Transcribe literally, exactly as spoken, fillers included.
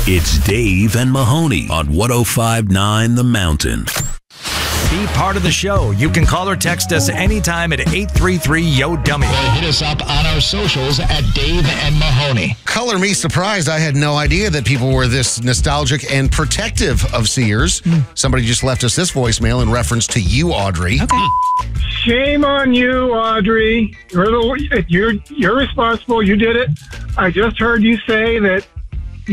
It's Dave and Mahoney on one oh five point nine The Mountain. Be part of the show. You can call or text us anytime at eight three three, Y O, dummy. Or hit us up on our socials at Dave and Mahoney. Color me surprised. I had no idea that people were this nostalgic and protective of Sears. Mm. Somebody just left us this voicemail in reference to you, Audrey. Okay. Shame on you, Audrey. You're, the, you're, you're responsible. You did it. I just heard you say that